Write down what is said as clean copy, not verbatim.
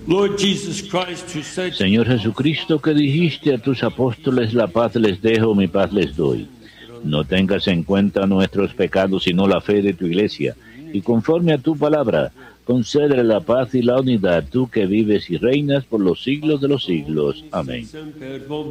Señor Jesucristo, que dijiste a tus apóstoles, la paz les dejo, mi paz les doy. No tengas en cuenta nuestros pecados, sino la fe de tu Iglesia. Y conforme a tu palabra, concédele la paz y la unidad, tú que vives y reinas por los siglos de los siglos. Amén.